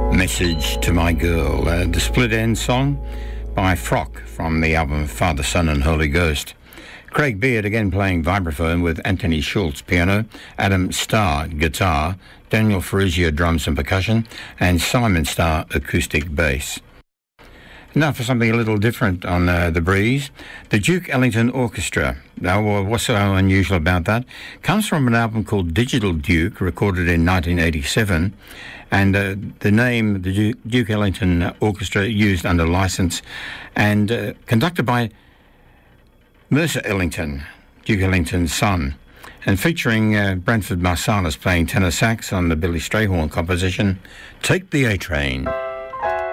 Message to My Girl, the split end song by Frock from the album Father, Son and Holy Ghost. Craig Beard again playing vibraphone with Anthony Schultz piano, Adam Starr guitar, Daniel Ferrugia drums and percussion, and Simon Starr acoustic bass. Now for something a little different on The Breeze, the Duke Ellington Orchestra. Now, what's so unusual about that? Comes from an album called Digital Duke, recorded in 1987, and the name, the Duke Ellington Orchestra, used under license, and conducted by Mercer Ellington, Duke Ellington's son, and featuring Branford Marsalis playing tenor sax on the Billy Strayhorn composition, Take the A-Train.